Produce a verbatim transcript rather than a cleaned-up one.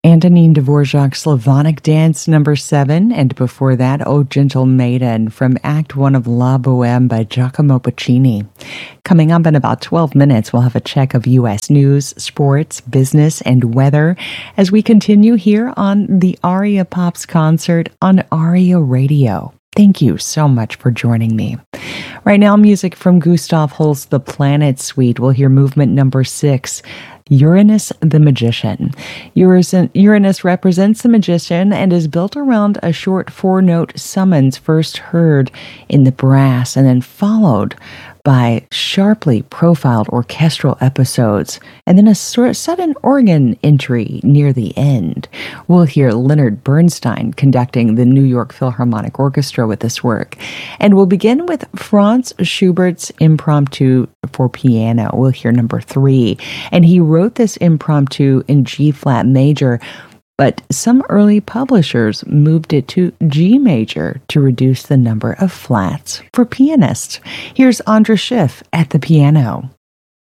Antonin Dvorak's Slavonic Dance number seven, and before that, O Gentle Maiden from Act One of La Boheme by Giacomo Puccini. Coming up in about twelve minutes, we'll have a check of U S news, sports, business, and weather as we continue here on the Aria Pops concert on Aria Radio. Thank you so much for joining me. Right now, music from Gustav Holst's The Planet Suite. We'll hear movement number six, Uranus the Magician. Uranus represents the magician and is built around a short four-note summons first heard in the brass and then followed by sharply profiled orchestral episodes and then a sudden organ entry near the end. We'll hear Leonard Bernstein conducting the New York Philharmonic Orchestra with this work. And we'll begin with Franz Schubert's Impromptu for piano. We'll hear number three. And he wrote this impromptu in G-flat major, but some early publishers moved it to G major to reduce the number of flats for pianists. Here's Andras Schiff at the piano.